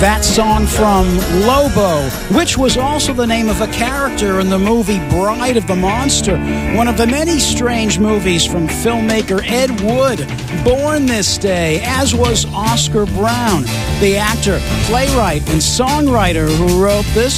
That song from Lobo, which was also the name of a character in the movie Bride of the Monster, one of the many strange movies from filmmaker Ed Wood, born this day, as was Oscar Brown, the actor, playwright, and songwriter who wrote this